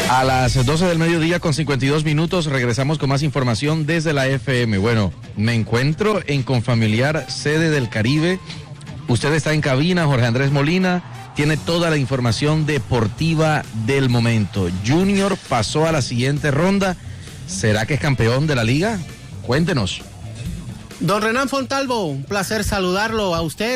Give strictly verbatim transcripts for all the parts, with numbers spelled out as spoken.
A las doce del mediodía con cincuenta y dos minutos regresamos con más información desde la F M. Bueno, me encuentro en Confamiliar, sede del Caribe. Usted está en cabina, Jorge Andrés Molina tiene toda la información deportiva del momento. Junior pasó a la siguiente ronda. ¿Será que es campeón de la liga? Cuéntenos. Don Renan Fontalvo, un placer saludarlo a usted,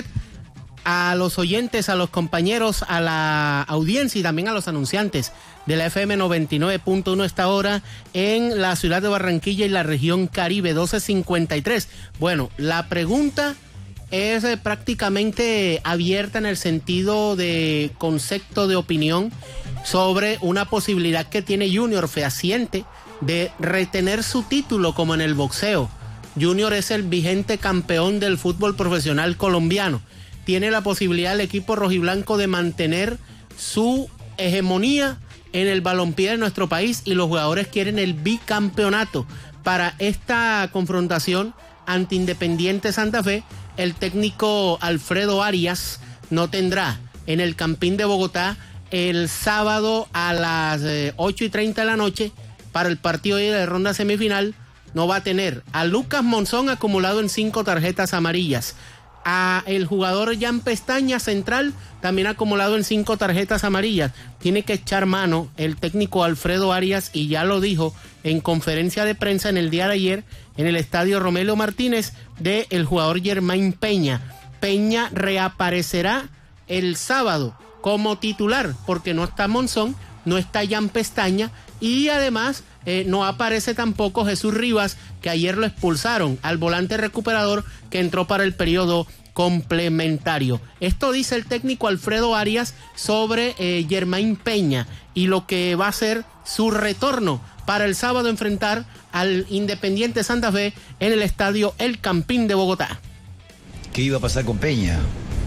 a los oyentes, a los compañeros, a la audiencia y también a los anunciantes de la F M noventa y nueve punto uno esta hora en la ciudad de Barranquilla y la región Caribe, doce cincuenta y tres. Bueno, la pregunta es eh, prácticamente abierta en el sentido de concepto de opinión sobre una posibilidad que tiene Junior fehaciente de retener su título como en el boxeo. Junior es el vigente campeón del fútbol profesional colombiano. Tiene la posibilidad el equipo rojiblanco de mantener su hegemonía en el balompié de nuestro país y los jugadores quieren el bicampeonato. Para esta confrontación ante Independiente Santa Fe, el técnico Alfredo Arias no tendrá en el Campín de Bogotá el sábado a las eh, ocho y treinta de la noche para el partido de ronda semifinal. No va a tener a Lucas Monzón acumulado en cinco tarjetas amarillas. A el jugador Jan Pestaña central también acumulado en cinco tarjetas amarillas. Tiene que echar mano el técnico Alfredo Arias y ya lo dijo en conferencia de prensa en el día de ayer en el estadio Romelio Martínez de el jugador Germain Peña. Peña reaparecerá el sábado como titular porque no está Monzón, no está Jan Pestaña y además eh, no aparece tampoco Jesús Rivas, que ayer lo expulsaron al volante recuperador que entró para el periodo complementario. Esto dice el técnico Alfredo Arias sobre eh, Germain Peña y lo que va a ser su retorno para el sábado enfrentar al Independiente Santa Fe en el estadio El Campín de Bogotá. ¿Qué iba a pasar con Peña?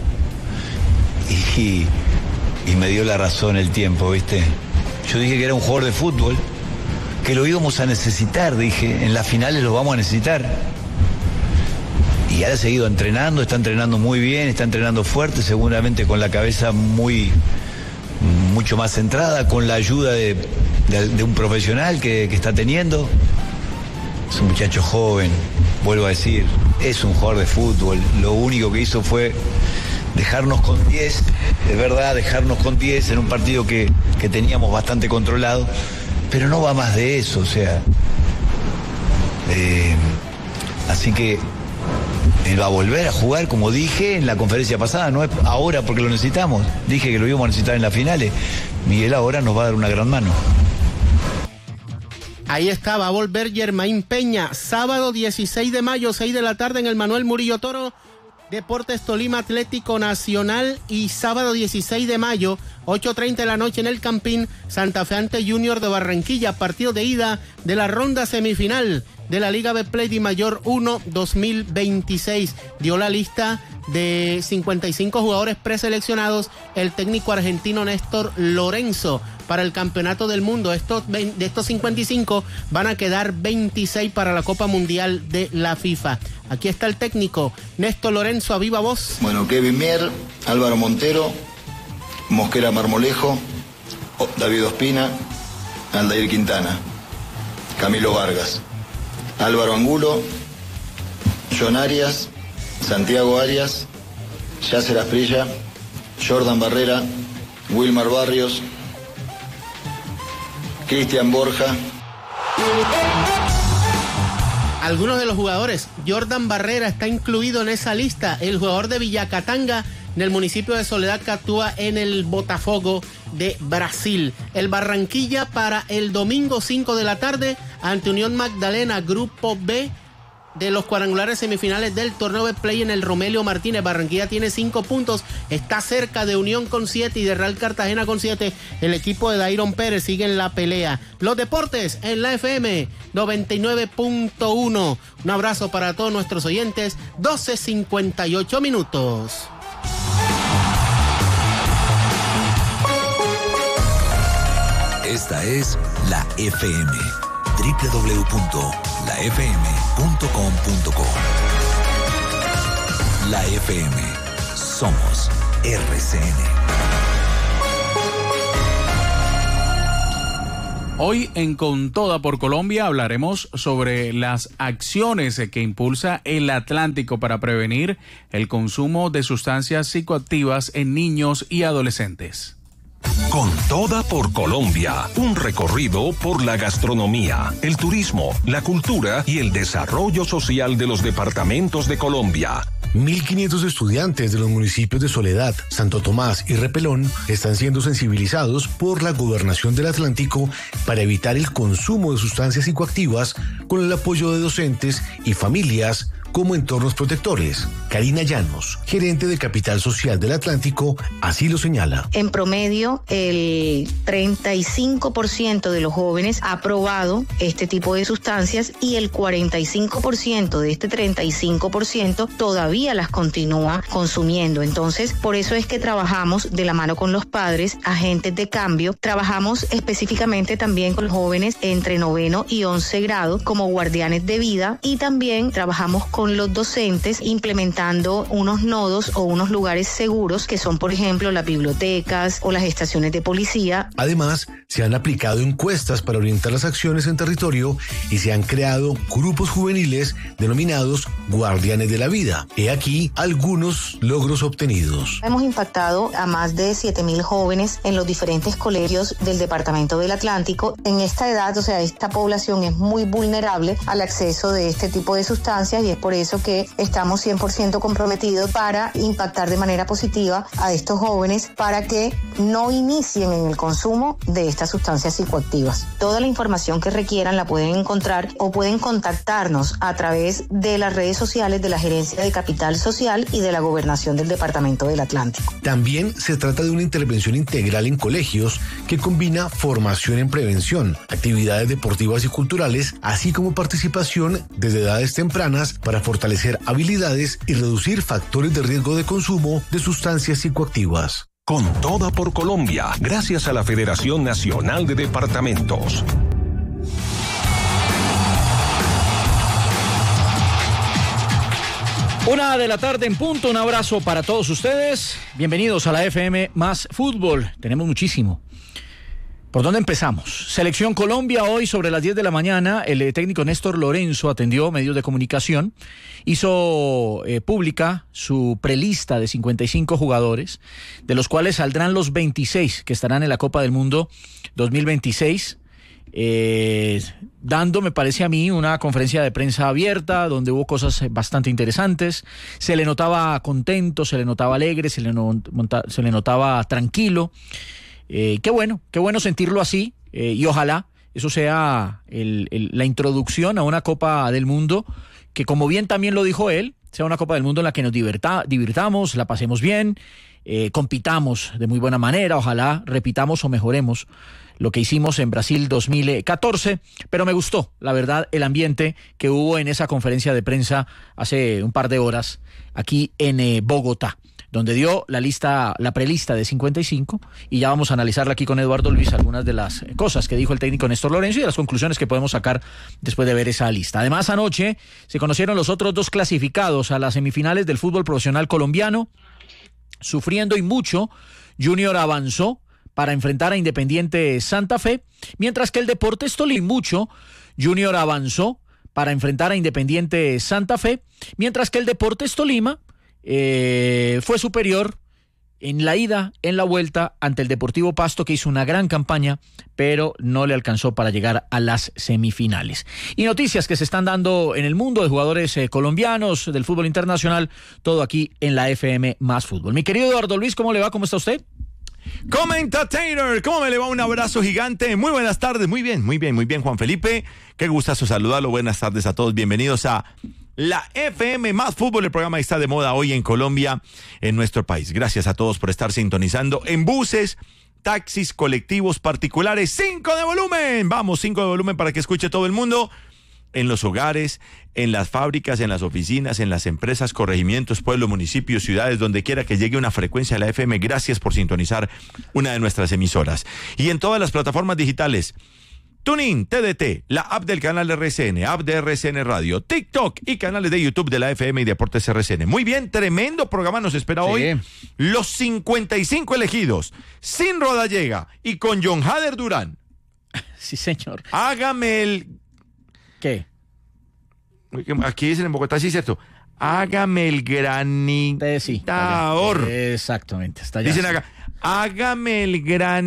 Y, y me dio la razón el tiempo, ¿viste? Yo dije que era un jugador de fútbol, que lo íbamos a necesitar, dije, en las finales lo vamos a necesitar. Y ahora ha seguido entrenando, está entrenando muy bien, está entrenando fuerte, seguramente con la cabeza muy, mucho más centrada, con la ayuda de, de, de un profesional que, que está teniendo. Es un muchacho joven, vuelvo a decir, es un jugador de fútbol. Lo único que hizo fue dejarnos con diez, de verdad, dejarnos con diez en un partido que, que teníamos bastante controlado, pero no va más de eso, o sea. Eh, así que él va a volver a jugar, como dije en la conferencia pasada, no es ahora porque lo necesitamos. Dije que lo íbamos a necesitar en las finales. Miguel ahora nos va a dar una gran mano. Ahí está, va a volver Germain Peña, sábado dieciséis de mayo, seis de la tarde en el Manuel Murillo Toro, Deportes Tolima Atlético Nacional, y sábado dieciséis de mayo, ocho treinta de la noche en el Campín, Santa Fe ante Junior de Barranquilla, partido de ida de la ronda semifinal de la Liga Betplay Di Mayor uno dos mil veintiséis. Dio la lista de cincuenta y cinco jugadores preseleccionados el técnico argentino Néstor Lorenzo para el Campeonato del Mundo. Estos de estos cincuenta y cinco van a quedar veintiséis para la Copa Mundial de la FIFA. Aquí está el técnico Néstor Lorenzo a viva voz. Bueno, Kevin Mier, Álvaro Montero, Mosquera Marmolejo, David Ospina, Aldair Quintana, Camilo Vargas, Álvaro Angulo, John Arias, Santiago Arias, Yasser Asprilla, Jordan Barrera, Wilmar Barrios, Cristian Borja. Algunos de los jugadores, Jordan Barrera está incluido en esa lista, el jugador de Villacatanga, en el municipio de Soledad, que actúa en el Botafogo de Brasil. El Barranquilla para el domingo cinco de la tarde ante Unión Magdalena, Grupo B de los cuadrangulares semifinales del torneo de play en el Romelio Martínez. Barranquilla tiene cinco puntos, está cerca de Unión con siete y de Real Cartagena con siete. El equipo de Dairon Pérez sigue en la pelea. Los deportes en la F M noventa y nueve punto uno. Un abrazo para todos nuestros oyentes. doce cincuenta y ocho minutos. Esta es la F M, doble u doble u doble u punto la f m punto com punto co. La F M, somos R C N. Hoy en Con Toda por Colombia hablaremos sobre las acciones que impulsa el Atlántico para prevenir el consumo de sustancias psicoactivas en niños y adolescentes. Con Toda por Colombia, un recorrido por la gastronomía, el turismo, la cultura y el desarrollo social de los departamentos de Colombia. mil quinientos estudiantes de los municipios de Soledad, Santo Tomás y Repelón están siendo sensibilizados por la Gobernación del Atlántico para evitar el consumo de sustancias psicoactivas con el apoyo de docentes y familias como entornos protectores. Karina Llanos, gerente de Capital Social del Atlántico, así lo señala. En promedio, el treinta y cinco por ciento de los jóvenes ha probado este tipo de sustancias y el cuarenta y cinco por ciento de este treinta y cinco por ciento todavía las continúa consumiendo. Entonces, por eso es que trabajamos de la mano con los padres, agentes de cambio. Trabajamos específicamente también con jóvenes entre noveno y once grado como guardianes de vida, y también trabajamos con con los docentes implementando unos nodos o unos lugares seguros que son, por ejemplo, las bibliotecas o las estaciones de policía. Además, se han aplicado encuestas para orientar las acciones en territorio y se han creado grupos juveniles denominados Guardianes de la Vida. He aquí algunos logros obtenidos. Hemos impactado a más de siete mil jóvenes en los diferentes colegios del Departamento del Atlántico. En esta edad, o sea, esta población es muy vulnerable al acceso de este tipo de sustancias, y es por eso que estamos cien por ciento comprometidos para impactar de manera positiva a estos jóvenes para que no inicien en el consumo de estas sustancias psicoactivas. Toda la información que requieran la pueden encontrar o pueden contactarnos a través de las redes sociales de la Gerencia de Capital Social y de la Gobernación del Departamento del Atlántico. También se trata de una intervención integral en colegios que combina formación en prevención, actividades deportivas y culturales, así como participación desde edades tempranas para fortalecer habilidades y reducir factores de riesgo de consumo de sustancias psicoactivas. Con Toda por Colombia, gracias a la Federación Nacional de Departamentos. Una de la tarde en punto, un abrazo para todos ustedes. Bienvenidos a la F M Más Fútbol. Tenemos muchísimo. ¿Por dónde empezamos? Selección Colombia, hoy sobre las diez de la mañana, el técnico Néstor Lorenzo atendió medios de comunicación, hizo eh, pública su prelista de cincuenta y cinco jugadores, de los cuales saldrán los veintiséis que estarán en la Copa del Mundo dos mil veintiséis, eh, dando, me parece a mí, una conferencia de prensa abierta, donde hubo cosas bastante interesantes. Se le notaba contento, se le notaba alegre, se le, no, monta, se le notaba tranquilo. Eh, qué bueno, qué bueno sentirlo así, eh, y ojalá eso sea el, el, la introducción a una Copa del Mundo, que como bien también lo dijo él, sea una Copa del Mundo en la que nos diverta, divirtamos, la pasemos bien, eh, compitamos de muy buena manera, ojalá repitamos o mejoremos lo que hicimos en Brasil dos mil catorce, pero me gustó, la verdad, el ambiente que hubo en esa conferencia de prensa hace un par de horas aquí en eh, Bogotá, donde dio la lista, la prelista de cincuenta y cinco, y ya vamos a analizarla aquí con Eduardo Luis, algunas de las cosas que dijo el técnico Néstor Lorenzo y de las conclusiones que podemos sacar después de ver esa lista. Además, anoche se conocieron los otros dos clasificados a las semifinales del fútbol profesional colombiano. Sufriendo y mucho, Junior avanzó para enfrentar a Independiente Santa Fe, mientras que el Deportes Tolima mucho, Junior avanzó para enfrentar a Independiente Santa Fe, mientras que el Deportes Tolima Eh, fue superior en la ida, en la vuelta, ante el Deportivo Pasto, que hizo una gran campaña, pero no le alcanzó para llegar a las semifinales. Y noticias que se están dando en el mundo de jugadores eh, colombianos, del fútbol internacional, todo aquí en la F M Más Fútbol. Mi querido Eduardo Luis, ¿cómo le va? ¿Cómo está usted? Commentator, ¿cómo me le va? Un abrazo gigante. Muy buenas tardes, muy bien, muy bien, muy bien, Juan Felipe. Qué gustazo saludarlo. Buenas tardes a todos. Bienvenidos a la F M Más Fútbol, el programa que está de moda hoy en Colombia, en nuestro país. Gracias a todos por estar sintonizando en buses, taxis, colectivos particulares. ¡Cinco de volumen! Vamos, cinco de volumen para que escuche todo el mundo. En los hogares, en las fábricas, en las oficinas, en las empresas, corregimientos, pueblos, municipios, ciudades, donde quiera que llegue una frecuencia de la F M, gracias por sintonizar una de nuestras emisoras. Y en todas las plataformas digitales, TuneIn, T D T, la app del canal R C N, app de R C N Radio, TikTok y canales de YouTube de la F M y Deportes R C N. Muy bien, tremendo programa nos espera sí. hoy. Los cincuenta y cinco elegidos, sin Rodallega y con John Hader Durán. Sí, señor. Hágame el... ¿Qué? Aquí dicen en Bogotá, sí, cierto. Hágame el granitador. Sí, exactamente. Está allá. Dicen acá, hágame el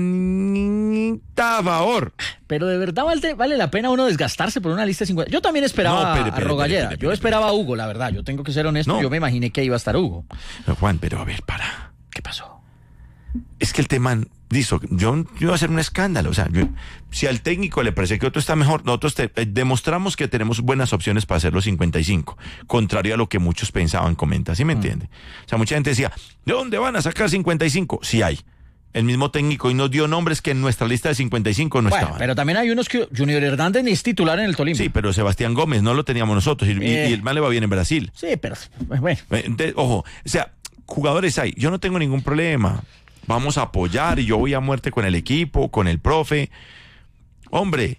granitador. Pero de verdad vale, vale la pena uno desgastarse por una lista de cincuenta. Yo también esperaba No, espere, a espere, Rogalleda. espere, espere, Yo esperaba a Hugo, la verdad. Yo tengo que ser honesto. No. Yo me imaginé que iba a estar Hugo. Pero Juan, pero a ver, para. ¿Qué pasó? Es que el tema, dijo, yo, yo iba a hacer un escándalo. O sea, yo, si al técnico le parece que otro está mejor, nosotros te, eh, demostramos que tenemos buenas opciones para hacer los cincuenta y cinco, contrario a lo que muchos pensaban, comenta, ¿sí me entiende? O sea, mucha gente decía, ¿de dónde van a sacar cincuenta y cinco? Sí hay. El mismo técnico y nos dio nombres que en nuestra lista de cincuenta y cinco no bueno, estaban. pero también hay unos que Junior Hernández ni es titular en el Tolima. Sí, pero Sebastián Gómez no lo teníamos nosotros y, Eh. y el mal le va bien en Brasil. Sí, pero bueno. Entonces, ojo, o sea, jugadores hay, yo no tengo ningún problema. Vamos a apoyar y yo voy a muerte con el equipo, con el profe. Hombre,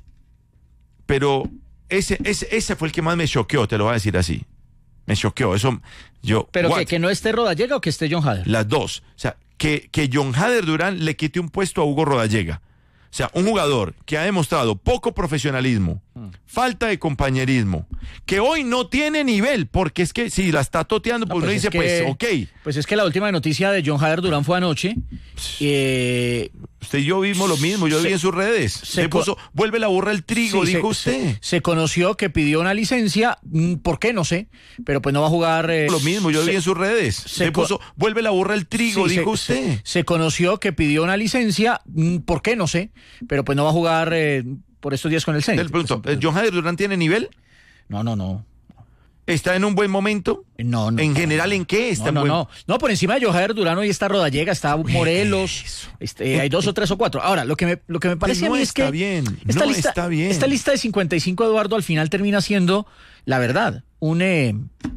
pero ese, ese, ese fue el que más me choqueó, te lo voy a decir así. Me choqueó, eso, yo... ¿Pero what? que, que no esté Rodallega o que esté John Hader? Las dos. O sea, que, que John Hader Durán le quite un puesto a Hugo Rodallega. O sea, un jugador que ha demostrado poco profesionalismo, mm. falta de compañerismo, que hoy no tiene nivel, porque es que si la está toteando, pues, no, pues uno dice, que, pues, ok. Pues es que la última noticia de John Hader Durán fue anoche. Eh, usted y yo vimos lo mismo, yo se, vi en sus redes. Se, se puso, vuelve la burra el trigo, sí, dijo se, usted. Se, se conoció que pidió una licencia, ¿por qué? No sé, pero pues no va a jugar... Eh, lo mismo, yo se, vi en sus redes. Se, se puso, vuelve la burra el trigo, sí, dijo se, usted. Se, se conoció que pidió una licencia, ¿por qué? No sé, pero pues no va a jugar eh, por estos días con el Zenit. El punto, pues, ¿John Hader Durán tiene nivel? No, no, no. ¿Está en un buen momento? No, no. ¿En general en qué está? No, no, en buen... no. No, por encima de John Hader Durán hoy está Rodallega, está Morelos, este, hay dos o tres o cuatro. Ahora, lo que me, lo que me parece pues no a mí es está que bien, esta, no lista, está bien. esta lista de cincuenta y cinco, Eduardo, al final termina siendo, la verdad, un, eh,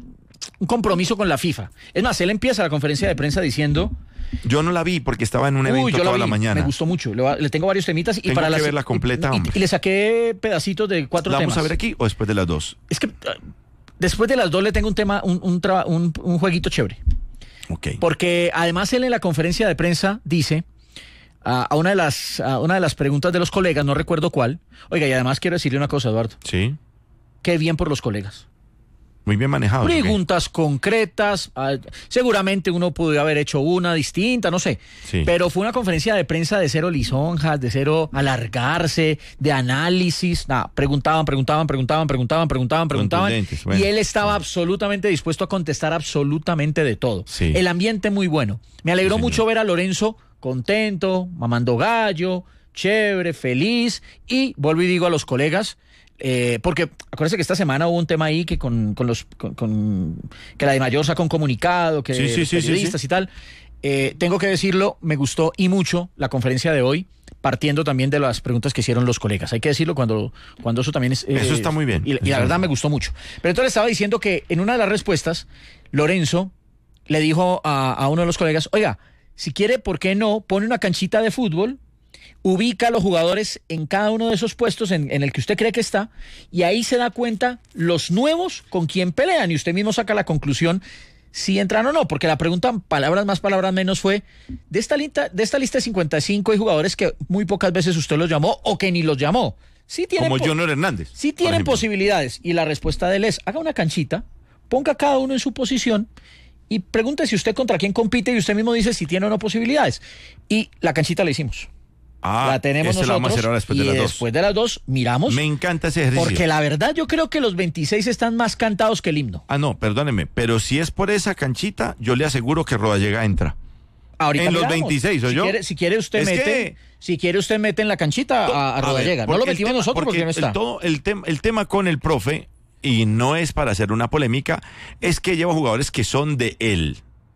un compromiso con la FIFA. Es más, él empieza la conferencia de prensa diciendo... Yo no la vi porque estaba en un evento Uy, yo toda la, vi, la mañana. Me gustó mucho. Le, le tengo varios temitas y tengo para que las, verla completa. Y, y, y le saqué pedacitos de cuatro ¿La temas. vamos a ver aquí o después de las dos? Es que uh, después de las dos le tengo un tema, un, un, tra, un, un jueguito chévere. Okay. Porque además él en la conferencia de prensa dice uh, a una de las a una de las preguntas de los colegas, no recuerdo cuál. Oiga, y además quiero decirle una cosa, Eduardo. Sí. Qué bien por los colegas. Muy bien manejado. Preguntas ¿okay? concretas. Uh, seguramente uno pudo haber hecho una distinta, no sé. Sí. Pero fue una conferencia de prensa de cero lisonjas, de cero alargarse, de análisis. Nada, preguntaban, preguntaban, preguntaban, preguntaban, preguntaban, preguntaban. Bueno, y él estaba sí. absolutamente dispuesto a contestar absolutamente de todo. Sí. El ambiente muy bueno. Me alegró sí, mucho ver a Lorenzo contento, mamando gallo, chévere, feliz. Y vuelvo y digo a los colegas. Eh, porque acuérdense que esta semana hubo un tema ahí que con, con los con, con que la DIMAYOR sacó un comunicado, que sí, sí, los sí, periodistas sí, sí. y tal. Eh, tengo que decirlo, me gustó y mucho la conferencia de hoy, partiendo también de las preguntas que hicieron los colegas. Hay que decirlo cuando, cuando eso también es... Eh, eso está muy bien. Y, y la verdad me gustó mucho. Pero entonces estaba diciendo que en una de las respuestas, Lorenzo le dijo a, a uno de los colegas, oiga, si quiere, ¿por qué no pone una canchita de fútbol? Ubica a los jugadores en cada uno de esos puestos en, en el que usted cree que está y ahí se da cuenta los nuevos con quién pelean y usted mismo saca la conclusión si entran o no, porque la pregunta, palabras más, palabras menos, fue de esta lista, de esta lista de cincuenta y cinco hay jugadores que muy pocas veces usted los llamó o que ni los llamó. Sí tienen Como Junior Hernández. Sí tienen posibilidades y la respuesta de él es, haga una canchita, ponga cada uno en su posición y pregunte si usted contra quién compite y usted mismo dice si tiene o no posibilidades. Y la canchita la hicimos. Ah, la tenemos nosotros la vamos a hacer ahora después y de las dos. después de las dos miramos. Me encanta ese ejercicio. Porque la verdad yo creo que los veintiséis están más cantados que el himno. Ah, no, perdóneme, pero si es por esa canchita, yo le aseguro que Rodallega entra. Ahorita en miramos. los veintiséis, ¿o si yo? Quiere, si quiere usted es mete, que... si quiere usted mete en la canchita a, a Rodallega. A ver, no lo metimos tema, nosotros porque, porque no está. El, todo, el, tem, el tema con el profe, y no es para hacer una polémica, es que lleva jugadores que son de él.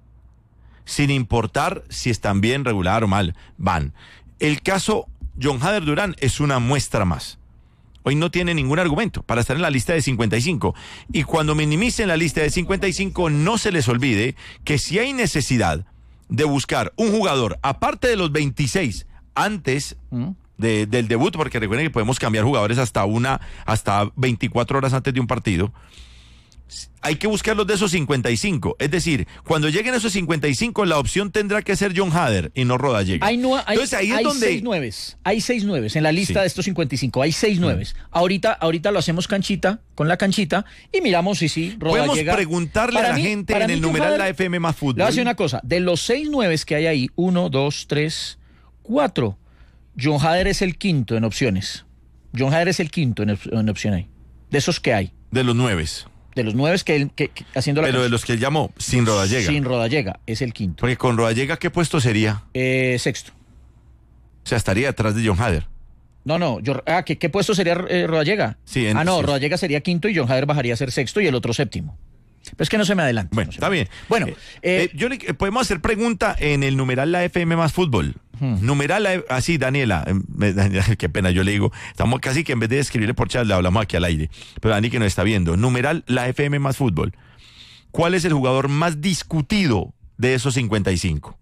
Sin importar si están bien, regular o mal, van. El caso John Hader Durán es una muestra más. Hoy no tiene ningún argumento para estar en la lista de cincuenta y cinco. Y cuando minimicen la lista de cincuenta y cinco, no se les olvide que si hay necesidad de buscar un jugador, aparte de los veintiséis, antes ¿Mm? de, del debut, porque recuerden que podemos cambiar jugadores hasta una, hasta veinticuatro horas antes de un partido. hay que buscarlos de esos cincuenta y cinco. Es decir, cuando lleguen esos cincuenta y cinco, la opción tendrá que ser John Hader y no Rodallega. Hay, no, hay, Entonces ahí es hay donde... seis nueves, hay seis nueves en la lista Sí. de estos cincuenta y cinco, hay seis nueves. Mm. Ahorita, ahorita lo hacemos canchita, con la canchita, y miramos si sí, Rodallega... Podemos preguntarle para a la mí, gente para en mí el John numeral Hader, la F M más fútbol. Le voy a decir una cosa, de los seis nueves que hay ahí, uno, dos, tres, cuatro, John Hader es el quinto en opciones. John Hader es el quinto en, op en opción ahí. De esos que hay. De los nueves. De los nueve que, que, que haciendo la Pero de canción. los que él llamó, sin Rodallega. Sin Rodallega, es el quinto. Porque con Rodallega, ¿qué puesto sería? Eh, sexto. O sea, estaría detrás de John Hader. No, no, yo, ah, ¿qué, ¿qué puesto sería eh, Rodallega? Sí, en, ah, no, sí. Rodallega sería quinto y John Hader bajaría a ser sexto y el otro séptimo. Pero es que no se me adelanta. Bueno, no se está me... bien. Bueno, eh, eh, eh, yo le, eh, podemos hacer pregunta en el numeral la F M más fútbol. Hmm. Numeral la, así, Daniela, eh, qué pena, yo le digo, estamos casi que en vez de escribirle por chat, le hablamos aquí al aire. Pero Dani que nos está viendo. Numeral la F M más fútbol. ¿Cuál es el jugador más discutido de esos cincuenta y cinco?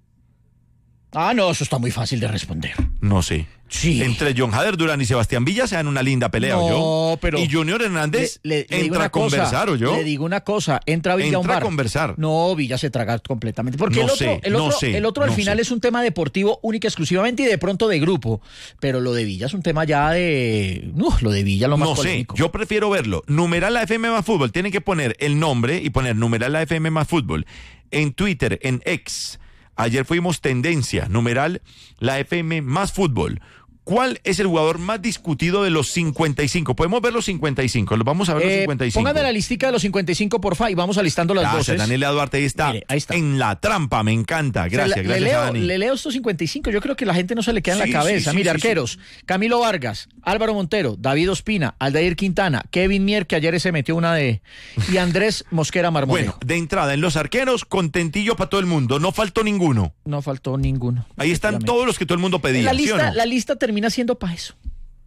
Ah, no, eso está muy fácil de responder. No sé. Sí. Entre John Hader Durán y Sebastián Villa se dan una linda pelea, no, ¿o yo? pero Y Junior Hernández le, le, le entra a conversar, ¿o yo? Le digo una cosa, entra Villa a un Entra bar. a conversar. No, Villa se traga completamente. Porque no el otro, sé, el otro, no sé, el otro al no final sé. es un tema deportivo única, exclusivamente y de pronto de grupo. Pero lo de Villa es un tema ya de... Uh, lo de Villa lo más No polémico. sé, yo prefiero verlo. Numeral la F M más fútbol. Tienen que poner el nombre y poner numeral la F M más fútbol. En Twitter, en X. Ayer fuimos tendencia. Numeral la F M más fútbol. ¿Cuál es el jugador más discutido de los cincuenta y cinco? Podemos ver los cincuenta y cinco. Los vamos a ver los Eh, cincuenta y cinco. Póngame la listica de los cincuenta y cinco, porfa, y vamos alistando las Gracias, voces. Daniela Duarte, ahí está. Mire, ahí está. En la trampa, me encanta. Gracias, O sea, le, gracias le leo, a Dani. le leo estos cincuenta y cinco, yo creo que la gente no se le queda en Sí, la cabeza. sí, sí, Mire, sí, arqueros, Camilo Vargas, Álvaro Montero, David Ospina, Aldair Quintana, Kevin Mier, que ayer se metió una de... y Andrés Mosquera Marmolejo. Bueno, de entrada, en los arqueros, contentillo para todo el mundo. No faltó ninguno. No faltó ninguno. Ahí están todos los que todo el mundo pedía, la ¿sí lista, o no? la lista termina siendo para eso.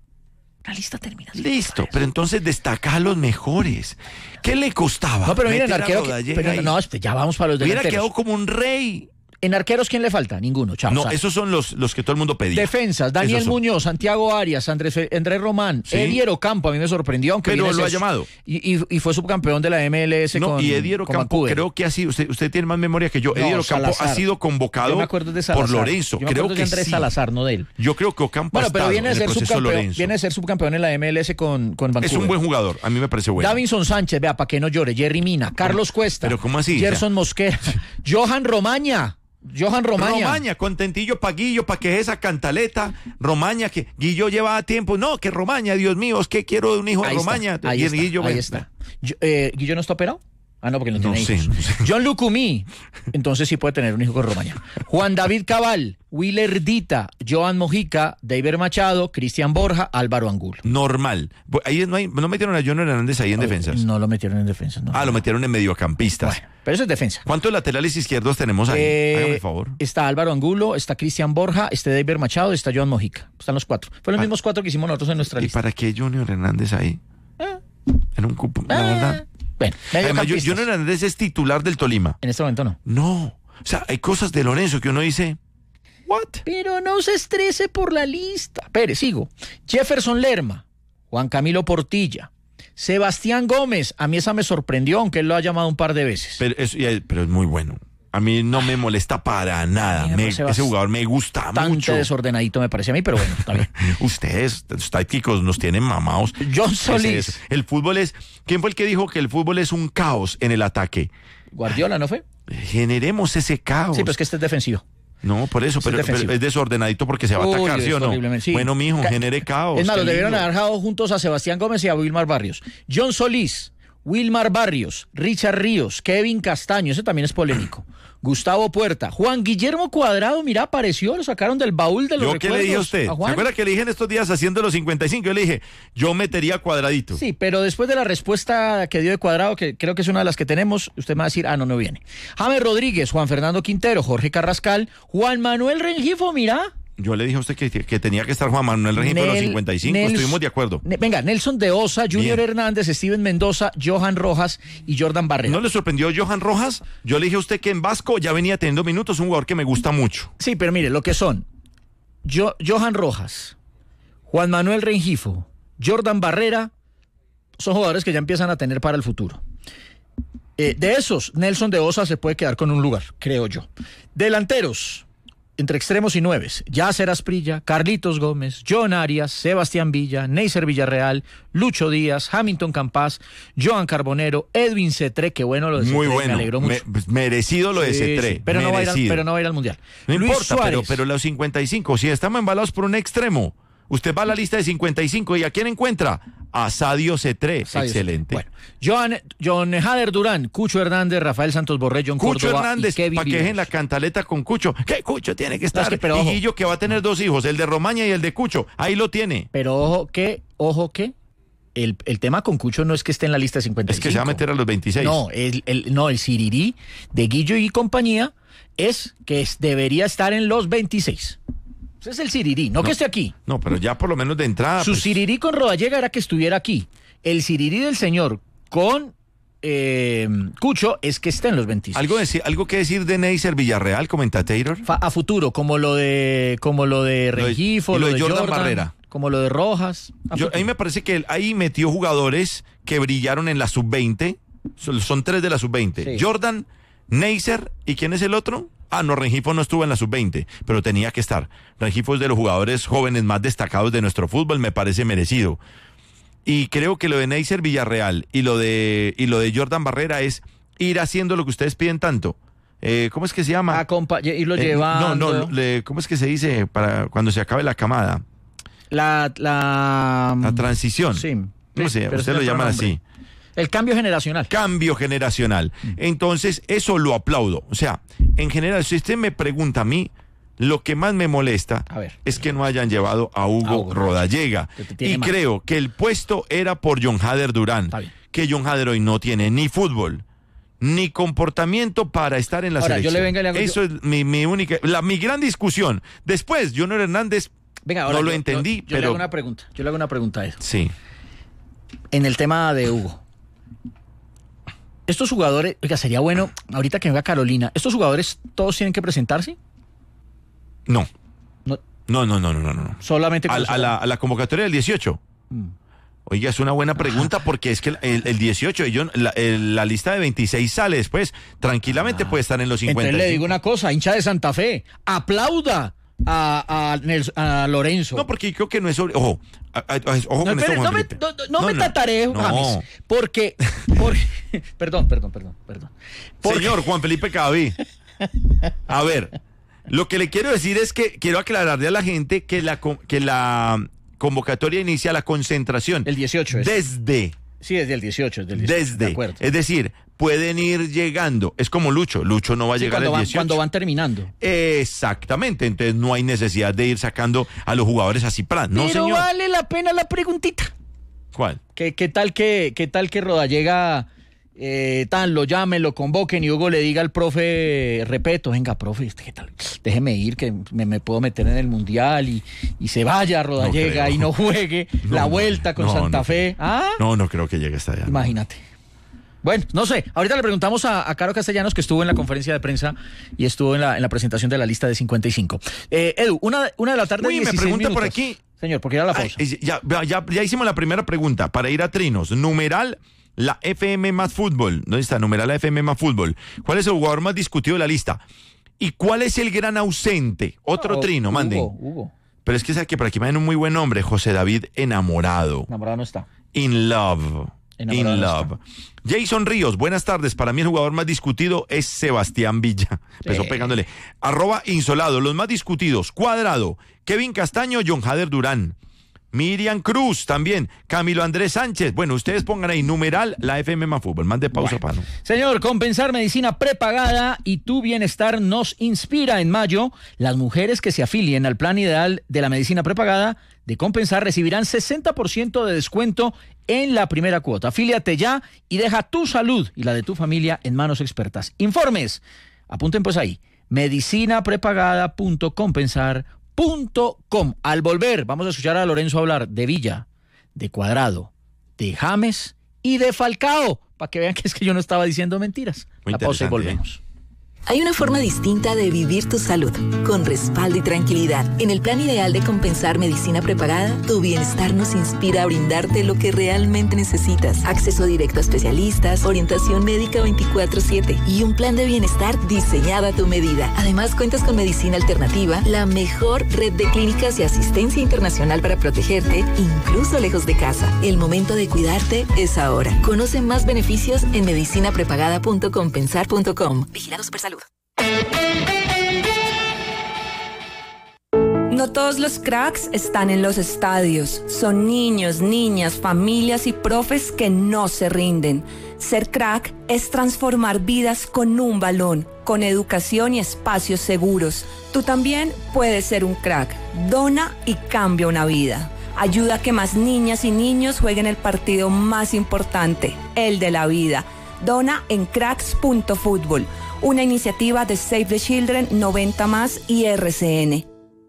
La lista termina siendo Listo, pa' pero entonces destaca a los mejores. ¿Qué le costaba? No, pero miren, meter a arquero... que- Rodallega pero, ahí? no, este, ya vamos para los Hubiera delanteros. quedado como un rey. En arqueros, ¿quién le falta? Ninguno, chao. No, sale. esos son los, los que todo el mundo pedía. Defensas, Daniel Esos son. Muñoz, Santiago Arias, Andrés, Andrés Román, Sí. Eddie Ocampo, a mí me sorprendió, aunque Pero viene a lo ser- ha llamado. Y, y, y fue subcampeón de la M L S No, con y Eddie con Ocampo, Vancouver. creo que ha sido, usted, usted tiene más memoria que yo. No, Eddie Ocampo Salazar. ha sido convocado Yo me acuerdo de Salazar. por Lorenzo. Yo me Creo acuerdo que de Andrés sí. Salazar, no de él. Yo creo que Ocampo Bueno, ha pero estado viene a en el ser proceso subcampeón, Lorenzo. viene a ser subcampeón en la M L S con, con Vancouver. Es un buen jugador, a mí me parece bueno. Davinson Sánchez, vea, para que no llore, Jerry Mina, Carlos Cuesta, Pero ¿cómo así? Gerson Mosquera, Johan Romaña, Johan Romaña. Romaña, contentillo pa' Guillo, pa' que esa cantaleta, Romaña, que Guillo llevaba tiempo, no, que Romaña, Dios mío, es que quiero un hijo de Ahí Romaña. está, ahí Y el está, Guillo, ahí ven, está. Yo- eh, ¿Guillo no está operado? Ah, no, porque no, No tiene sé, hijos. no sé. John Lucumí, entonces sí puede tener un hijo con Romaña. Juan David Cabal, Willer Dita, Joan Mojica, David Machado, Cristian Borja, Álvaro Angulo. normal. Bu- Ahí no, hay, no metieron a Junior Hernández ahí en defensas. No lo metieron en defensa. No, Ah, lo metieron en mediocampistas. Bueno, pero eso es defensa. ¿Cuántos laterales izquierdos tenemos ahí? Eh, Hágame el favor. Está Álvaro Angulo, está Cristian Borja, está David Machado, está Joan Mojica. Están los cuatro. Fueron los Ah. mismos cuatro que hicimos nosotros en nuestra ¿Y lista. para qué Junior Hernández ahí? En un cupo, la Ah, verdad. Bueno, Además, mediocampistas. Junior Hernández es titular del Tolima. En este momento no. No. O sea, hay cosas de Lorenzo que uno dice, ¿what? Pero no se estrese por la lista. Pérez, sigo. Jefferson Lerma, Juan Camilo Portilla, Sebastián Gómez. A mí esa me sorprendió, aunque él lo ha llamado un par de veces. Pero es, y- pero es muy bueno. A mí no me molesta para nada. A mí me Me- parece ese jugador me gusta Bastante mucho. desordenadito me parece a mí, pero bueno, está bien. Ustedes, los tácticos, nos tienen mamados. John Ese Solís. es. El fútbol es... ¿Quién fue el que dijo que el fútbol es un caos en el ataque? Guardiola, ¿no fue? Generemos ese caos. Sí, pero es que este es defensivo. No, por eso, Este pero, es defensivo. pero es desordenadito porque se va a Uy, atacar, ¿sí o es no? horriblemente, sí. Bueno, mijo, Ca- genere caos. Es más, qué los debieron lindo. haber dejado juntos a Sebastián Gómez y a Wilmar Barrios. John Solís, Wilmar Barrios, Richard Ríos, Kevin Castaño, ese también es polémico. Gustavo Puerta, Juan Guillermo Cuadrado, mira, apareció, lo sacaron del baúl de los ¿Yo recuerdos. qué le dije a usted? ¿A ¿Se Juan? acuerda que le dije en estos días haciendo los cincuenta y cinco? Yo le dije, yo metería Cuadradito. Sí, pero después de la respuesta que dio de Cuadrado, que creo que es una de las que tenemos, usted me va a decir, ah, no, no viene. James Rodríguez, Juan Fernando Quintero, Jorge Carrascal, Juan Manuel Rengifo, mira. Yo le dije a usted que, que tenía que estar Juan Manuel Regín con los Nel- cincuenta y cinco. Nels- Estuvimos de acuerdo. Ne- Venga, Nelson de Osa, Junior Bien. Hernández, Steven Mendoza, Johan Rojas y Jordan Barrera. ¿No le sorprendió Johan Rojas? Yo le dije a usted que en Vasco ya venía teniendo minutos, un jugador que me gusta mucho. Sí, pero mire, lo que son Jo- Johan Rojas, Juan Manuel Rengifo, Jordan Barrera, son jugadores que ya empiezan a tener para el futuro. Eh, de esos, Nelson de Osa se puede quedar con un lugar, creo yo. Delanteros, entre extremos y nueves, Yasser Asprilla, Carlitos Gómez, John Arias, Sebastián Villa, Neisser Villarreal, Lucho Díaz, Hamilton Campas, Joan Carbonero, Edwin Cetré, que bueno lo de Muy Cetré, bueno, me alegró mucho. Me, merecido lo de Sí, Cetré, sí, pero, no va a ir al, pero no va a ir al Mundial. No Luis importa, Suárez, pero, pero los cincuenta y cinco, si estamos embalados por un extremo, usted va a la lista de cincuenta y cinco y ¿a quién encuentra? A Sadio Cetré, Sadio excelente. Bueno, Joan, John Jader Durán, Cucho Hernández, Rafael Santos Borré, John Cucho Córdoba Hernández, y Kevin para que Viveros. dejen la cantaleta con Cucho. ¿Qué Cucho tiene que estar? es que, pero y ojo. Guillo, que va a tener dos hijos, el de Romaña y el de Cucho. Ahí lo tiene. Pero ojo que, ojo que, el, el tema con Cucho no es que esté en la lista de cincuenta y cinco. Es que se va a meter a los veintiséis. No, el, el, no, el sirirí de Guillo y compañía es que es, debería estar en los veintiséis. Ese es el sirirí, no, no que esté aquí. No, pero ya por lo menos de entrada. Su pues... sirirí con Rodallega era que estuviera aquí. El sirirí del señor con eh, Cucho es que esté en los veintiséis. ¿Algo, decir, ¿Algo que decir de Neisser Villarreal, comentator? Fa, a futuro, como lo de como lo de Rengifo, lo, lo, de de Jordan, Jordan Barrera. Como lo de Rojas. A, Yo, a mí me parece que él ahí metió jugadores que brillaron en la sub veinte. Son, son tres de la sub veinte. Sí. Jordan, Neisser, ¿y quién es el otro? Ah, no, Rengifo no estuvo en la sub veinte, pero tenía que estar. Rengifo es de los jugadores jóvenes más destacados de nuestro fútbol, me parece merecido. Y creo que lo de Neisser Villarreal y lo de y lo de Jordan Barrera es ir haciendo lo que ustedes piden tanto. Eh, ¿Cómo es que se llama? Acompa irlo eh, llevando. No, no, le, ¿cómo es que se dice para cuando se acabe la camada? La la, la transición. Sí. No sé, pero ustedes lo llaman así. El cambio generacional. Cambio generacional. Entonces, eso lo aplaudo. O sea, en general, si usted me pregunta a mí, lo que más me molesta es que no hayan llevado a Hugo, a Hugo Rodallega. Y mal. Creo que el puesto era por John Jader Durán. Que John Jader hoy no tiene ni fútbol, ni comportamiento para estar en la Ahora, selección. Yo le venga, le hago, eso yo... es mi, mi única, la, mi gran discusión. Después, Junior Hernández, venga, ahora, no lo yo, entendí, yo, yo pero... le hago una pregunta. Yo le hago una pregunta a eso. Sí. En el tema de Hugo. Estos jugadores, oiga, sería bueno, ahorita que venga Carolina, ¿estos jugadores todos tienen que presentarse? No. No, no, no, no, no, no. no. Solamente a, a, la, a la convocatoria del dieciocho. Mm. Oiga, es una buena pregunta porque es que el, el dieciocho, yo, la, el, la lista de veintiséis sale después. Tranquilamente ah. puede estar en los cincuenta. Entonces le digo una cosa, hincha de Santa Fe, aplauda a, a, Nelson, a Lorenzo. No, porque creo que no es sobre... Ojo, a, a, ojo no, con espere, esto, no, me, no, no, no me tataré, no. James, porque... porque perdón, perdón, perdón, perdón. Porque... Señor Juan Felipe Cadavid, a ver, lo que le quiero decir es que quiero aclararle a la gente que la, que la convocatoria inicia la concentración. El dieciocho es. Desde... Sí, desde el dieciocho. Desde, el dieciocho, desde de acuerdo. Es decir, pueden ir llegando. Es como Lucho. Lucho no va a sí, llegar el van, dieciocho. Cuando van terminando. Exactamente. Entonces no hay necesidad de ir sacando a los jugadores así para. No, Pero señor. vale la pena la preguntita. ¿Cuál? ¿Qué, qué tal que qué tal que Rodallega eh, tan lo llamen, lo convoquen y Hugo le diga al profe Repeto, venga, profe, ¿qué tal? Déjeme ir que me, me puedo meter en el Mundial y, y se vaya Rodallega no y no juegue no, la vuelta con no, Santa no, Fe. ¿Ah? No, no creo que llegue hasta allá. Imagínate. Bueno, no sé, ahorita le preguntamos a, a Caro Castellanos, que estuvo en la conferencia de prensa y estuvo en la, en la presentación de la lista de cincuenta y cinco. Eh, Edu, una, una de la tarde. Uy, me pregunta minutos. por aquí. Señor, porque era la pausa. Ay, ya, ya, ya hicimos la primera pregunta para ir a trinos. Numeral la F M más fútbol. ¿Dónde está? Numeral la F M más fútbol. ¿Cuál es el jugador más discutido de la lista? ¿Y cuál es el gran ausente? Otro oh, trino, Hugo, manden. Hugo. Pero es que sabe que por aquí me dan un muy buen nombre. José David Enamorado. Enamorado no está. In love. Enamorado In no love. Está. Jason Ríos, buenas tardes. Para mí el jugador más discutido es Sebastián Villa. Empezó sí. pegándole. Arroba Insolado. Los más discutidos. Cuadrado. Kevin Castaño, John Jader Durán. Miriam Cruz también, Camilo Andrés Sánchez. Bueno, ustedes pongan ahí numeral la F M más fútbol. Mande pausa, bueno. Pano. Señor, Compensar Medicina Prepagada y tu bienestar nos inspira. En mayo, las mujeres que se afilien al plan ideal de la medicina prepagada de Compensar recibirán sesenta por ciento de descuento en la primera cuota. Afíliate ya y deja tu salud y la de tu familia en manos expertas. Informes, apunten pues ahí, medicina prepagada punto compensar punto com. Al volver, vamos a escuchar a Lorenzo hablar de Villa, de Cuadrado, de James y de Falcao, para que vean que es que yo no estaba diciendo mentiras. Muy la pausa y volvemos. Hay una forma distinta de vivir tu salud, con respaldo y tranquilidad. En el plan ideal de compensar medicina prepagada, tu bienestar nos inspira a brindarte lo que realmente necesitas. Acceso directo a especialistas, orientación médica veinticuatro siete y un plan de bienestar diseñado a tu medida. Además, cuentas con medicina alternativa, la mejor red de clínicas y asistencia internacional para protegerte, incluso lejos de casa. El momento de cuidarte es ahora. Conoce más beneficios en medicina prepagada punto compensar punto com. Vigilado Supersalud. No todos los cracks están en los estadios. Son niños, niñas, familias y profes que no se rinden. Ser crack es transformar vidas con un balón, con educación y espacios seguros. Tú también puedes ser un crack. Dona y cambia una vida. Ayuda a que más niñas y niños jueguen el partido más importante, el de la vida. Dona en cracks punto fútbol, una iniciativa de Save the Children, noventa más y R C N.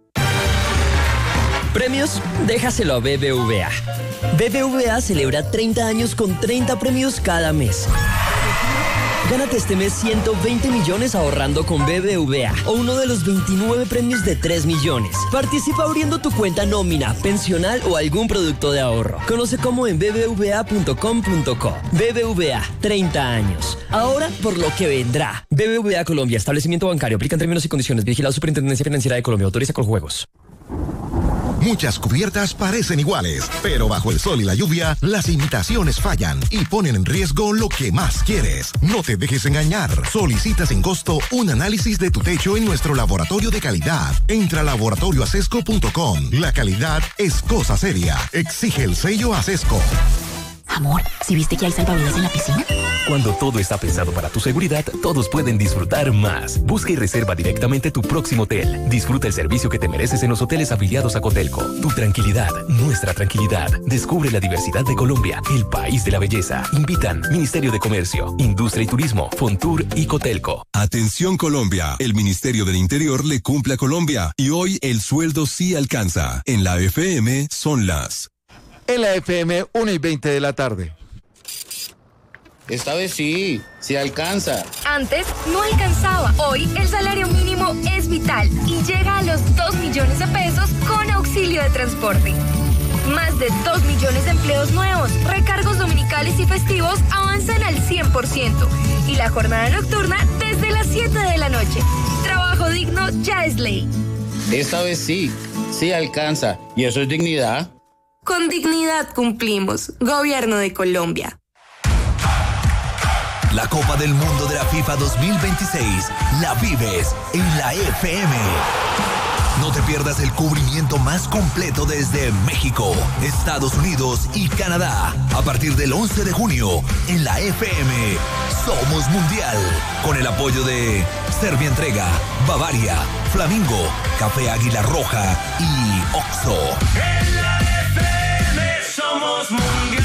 Premios, déjaselo a B B V A. B B V A celebra treinta años con treinta premios cada mes. Gánate este mes ciento veinte millones ahorrando con B B V A o uno de los veintinueve premios de tres millones. Participa abriendo tu cuenta nómina, pensional o algún producto de ahorro. Conoce cómo en b b v a punto com punto co. B B V A, treinta años. Ahora por lo que vendrá. B B V A Colombia, establecimiento bancario. Aplican términos y condiciones. Vigilado Superintendencia Financiera de Colombia. Autoriza con juegos. Muchas cubiertas parecen iguales, pero bajo el sol y la lluvia, las imitaciones fallan y ponen en riesgo lo que más quieres. No te dejes engañar. Solicita sin costo un análisis de tu techo en nuestro laboratorio de calidad. Entra a laboratorio acesco punto com. La calidad es cosa seria. Exige el sello Acesco. Amor, ¿sí viste que hay salvavidas en la piscina? Cuando todo está pensado para tu seguridad, todos pueden disfrutar más. Busca y reserva directamente tu próximo hotel. Disfruta el servicio que te mereces en los hoteles afiliados a Cotelco. Tu tranquilidad, nuestra tranquilidad. Descubre la diversidad de Colombia, el país de la belleza. Invitan Ministerio de Comercio, Industria y Turismo, Fontur y Cotelco. Atención Colombia, el Ministerio del Interior le cumple a Colombia y hoy el sueldo sí alcanza. En la F M son las... En la F M, una y veinte de la tarde. Esta vez sí, sí alcanza. Antes no alcanzaba. Hoy el salario mínimo es vital y llega a los dos millones de pesos con auxilio de transporte. Más de dos millones de empleos nuevos, recargos dominicales y festivos avanzan al cien por ciento. Y la jornada nocturna desde las siete de la noche. Trabajo digno ya es ley. Esta vez sí, sí alcanza. ¿Y eso es dignidad? Con dignidad cumplimos. Gobierno de Colombia. La Copa del Mundo de la FIFA dos mil veintiséis la vives en la F M. No te pierdas el cubrimiento más completo desde México, Estados Unidos y Canadá. A partir del once de junio en la F M. Somos Mundial. Con el apoyo de Serbia Entrega, Bavaria, Flamingo, Café Águila Roja y Oxxo. En la F M somos Mundial.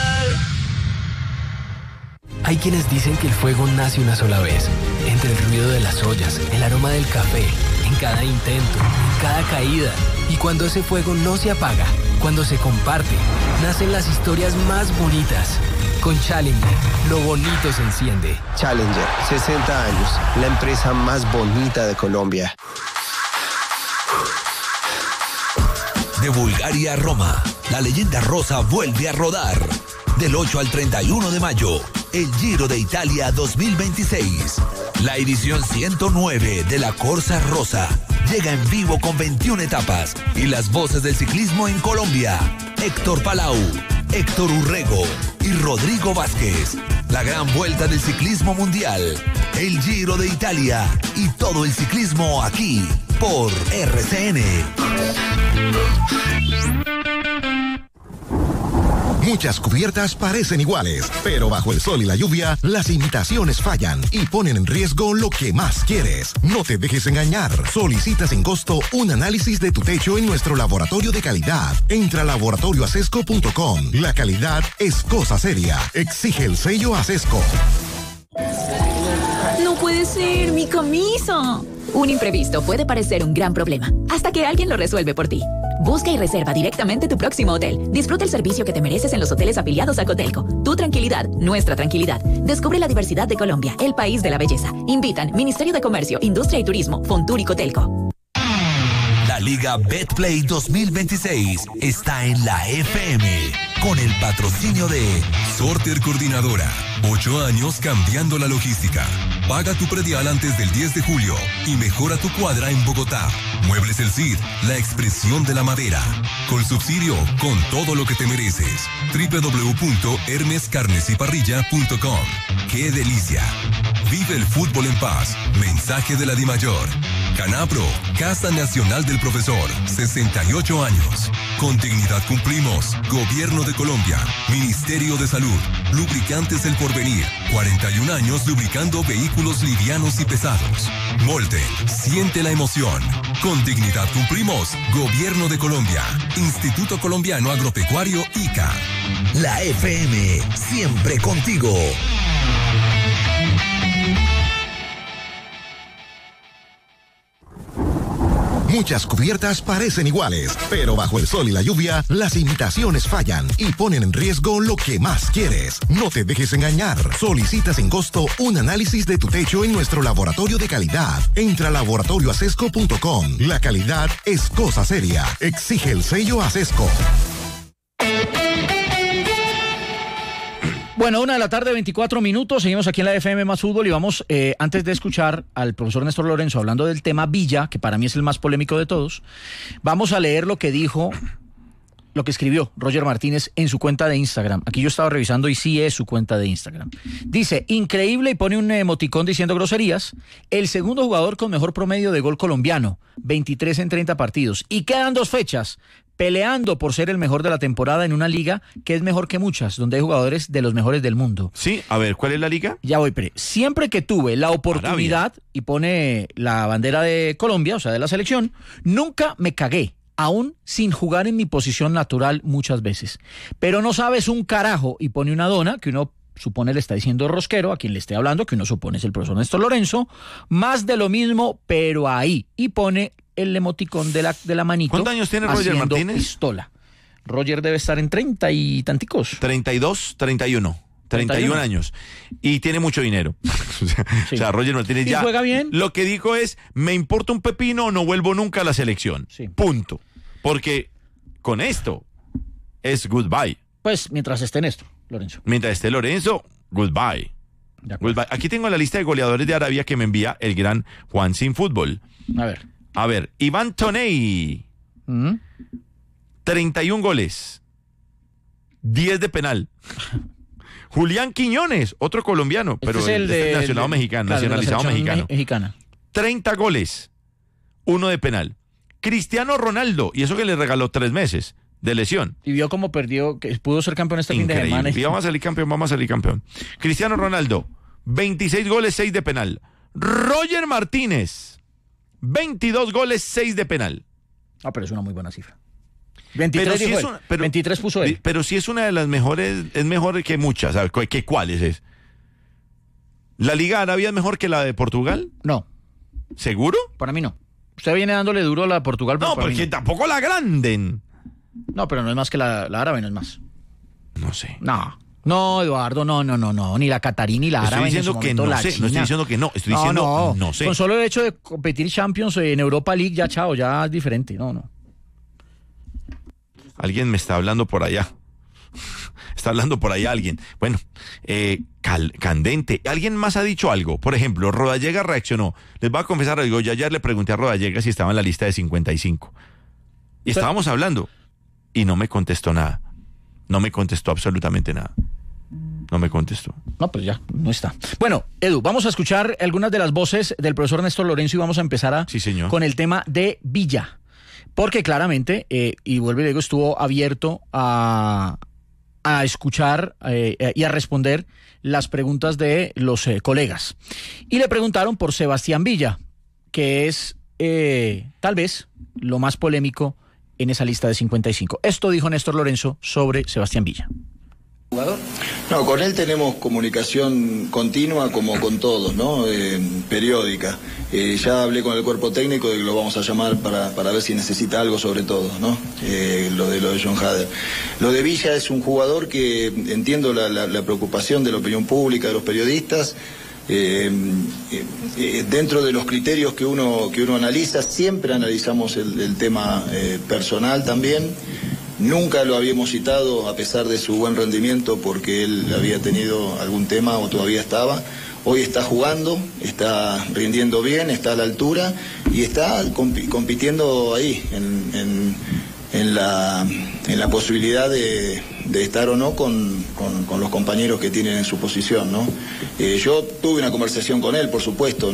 Hay quienes dicen que el fuego nace una sola vez, entre el ruido de las ollas, el aroma del café, en cada intento, en cada caída. Y cuando ese fuego no se apaga, cuando se comparte, nacen las historias más bonitas. Con Challenger, lo bonito se enciende. Challenger, sesenta años, la empresa más bonita de Colombia. De Bulgaria a Roma, la leyenda rosa vuelve a rodar. Del ocho al treinta y uno de mayo, el Giro de Italia dos mil veintiséis. La edición ciento nueve de la Corsa Rosa llega en vivo con veintiuna etapas y las voces del ciclismo en Colombia. Héctor Palau, Héctor Urrego y Rodrigo Vázquez. La gran vuelta del ciclismo mundial, el Giro de Italia y todo el ciclismo aquí por R C N. Muchas cubiertas parecen iguales, pero bajo el sol y la lluvia, las imitaciones fallan y ponen en riesgo lo que más quieres. No te dejes engañar. Solicita sin costo un análisis de tu techo en nuestro laboratorio de calidad. Entra a laboratorio acesco punto com. La calidad es cosa seria. Exige el sello Acesco. No puede ser, mi camisa. Un imprevisto puede parecer un gran problema, hasta que alguien lo resuelve por ti. Busca y reserva directamente tu próximo hotel. Disfruta el servicio que te mereces en los hoteles afiliados a Cotelco. Tu tranquilidad, nuestra tranquilidad. Descubre la diversidad de Colombia, el país de la belleza. Invitan Ministerio de Comercio, Industria y Turismo, Fontur y Cotelco. La Liga Betplay dos mil veintiséis está en la F M con el patrocinio de Sorter Coordinadora. Ocho años cambiando la logística. Paga tu predial antes del diez de julio y mejora tu cuadra en Bogotá. Muebles El Cid, la expresión de la madera. Con subsidio, con todo lo que te mereces. doble u doble u doble u punto hermes carnes y parrilla punto com. ¡Qué delicia! Vive el fútbol en paz. Mensaje de la DIMAYOR. Canapro, Casa Nacional del Profesor, sesenta y ocho años. Con dignidad cumplimos. Gobierno de Colombia, Ministerio de Salud, Lubricantes El Porvenir, cuarenta y un años lubricando vehículos livianos y pesados. Molten, siente la emoción. Con dignidad cumplimos. Gobierno de Colombia, Instituto Colombiano Agropecuario I C A. La F M, siempre contigo. Muchas cubiertas parecen iguales, pero bajo el sol y la lluvia, las imitaciones fallan y ponen en riesgo lo que más quieres. No te dejes engañar. Solicita sin costo un análisis de tu techo en nuestro laboratorio de calidad. Entra a laboratorio acesco punto com. La calidad es cosa seria. Exige el sello Acesco. Bueno, una de la tarde, veinticuatro minutos, seguimos aquí en la F M Más Fútbol y vamos, eh, antes de escuchar al profesor Néstor Lorenzo hablando del tema Villa, que para mí es el más polémico de todos, vamos a leer lo que dijo, lo que escribió Roger Martínez en su cuenta de Instagram. Aquí yo estaba revisando y sí es su cuenta de Instagram. Dice, increíble, y pone un emoticón diciendo groserías, el segundo jugador con mejor promedio de gol colombiano, veintitrés en treinta partidos, y quedan dos fechas, peleando por ser el mejor de la temporada en una liga que es mejor que muchas, donde hay jugadores de los mejores del mundo. Sí, a ver, ¿cuál es la liga? Ya voy, pero siempre que tuve la oportunidad, Arabia, y pone la bandera de Colombia, o sea, de la selección, nunca me cagué, aún sin jugar en mi posición natural muchas veces. Pero no sabes un carajo, y pone una dona que uno supone le está diciendo rosquero, a quien le esté hablando, que uno supone es el profesor Néstor Lorenzo, más de lo mismo, pero ahí, y pone el emoticón de la, de la manito. ¿Cuántos años tiene Roger Martínez? Pistola. Roger debe estar en treinta y tanticos. treinta y dos, treinta y uno. treinta y uno años. Y tiene mucho dinero. o, sea, sí. o sea, Roger Martínez ¿Y ya juega bien? Lo que dijo es, me importa un pepino, no vuelvo nunca a la selección. Sí. Punto. Porque con esto es goodbye. Pues mientras esté Néstor, Lorenzo. Mientras esté Lorenzo, goodbye. goodbye. Aquí tengo la lista de goleadores de Arabia que me envía el gran Juan Sin Fútbol. A ver. A ver, Iván Toney, ¿Mm? treinta y un goles, diez de penal. Julián Quiñones, otro colombiano, este pero es el, de, nacionalizado de, mexicano, claro, nacionalizado mexicano. mexicana. treinta goles, uno de penal. Cristiano Ronaldo, y eso que le regaló tres meses de lesión. Y vio cómo perdió, que pudo ser campeón este Increíble. fin de semana. Y vamos a salir campeón, vamos a salir campeón. Cristiano Ronaldo, veintiséis goles, seis de penal. Roger Martínez, veintidós goles, seis de penal. Ah, pero es una muy buena cifra. veintitrés, pero si dijo es él. Una, pero, veintitrés puso él. Pero si es una de las mejores, es mejor que muchas. ¿Sabes? ¿Qué cuáles es? ¿La Liga Arabia es mejor que la de Portugal? No. ¿Seguro? Para mí no. Usted viene dándole duro a la de Portugal. No, porque no. tampoco la agranden. No, pero no es más que la, la árabe, no es más. No sé. No. No, Eduardo, no, no, no, no, ni la catarí ni la árabe. Estoy diciendo que no sé, no estoy diciendo que no, estoy no, diciendo no, no sé. Con solo el hecho de competir Champions en Europa League, ya chao, ya es diferente, no, no. Alguien me está hablando por allá. Está hablando por allá alguien. Bueno, eh, cal, candente. ¿Alguien más ha dicho algo? Por ejemplo, Rodallega reaccionó. Les voy a confesar algo. Yo ayer le pregunté a Rodallega si estaba en la lista de cincuenta y cinco. Y estábamos hablando. Y no me contestó nada. No me contestó absolutamente nada. No me contestó. No, pues ya, no está. Bueno, Edu, vamos a escuchar algunas de las voces del profesor Néstor Lorenzo y vamos a empezar a, sí, señor. con el tema de Villa. Porque claramente, eh, y vuelvo y digo, estuvo abierto a, a escuchar eh, y a responder las preguntas de los eh, colegas. Y le preguntaron por Sebastián Villa, que es eh, tal vez lo más polémico en esa lista de cincuenta y cinco. Esto dijo Néstor Lorenzo sobre Sebastián Villa. No, con él tenemos comunicación continua como con todos, ¿no? Eh, periódica. Eh, ya hablé con el cuerpo técnico de que lo vamos a llamar para, para ver si necesita algo sobre todo, ¿no? Eh, lo de lo de John Hader. Lo de Villa es un jugador que entiendo la, la, la preocupación de la opinión pública, de los periodistas. Eh, eh, dentro de los criterios que uno, que uno analiza, siempre analizamos el, el tema eh, personal también. Nunca lo habíamos citado a pesar de su buen rendimiento porque él había tenido algún tema o todavía estaba. Hoy está jugando, está rindiendo bien, está a la altura y está comp- compitiendo ahí en, en, en, la, en la posibilidad de, de estar o no con, con, con los compañeros que tienen en su posición, ¿no? Eh, yo tuve una conversación con él, por supuesto.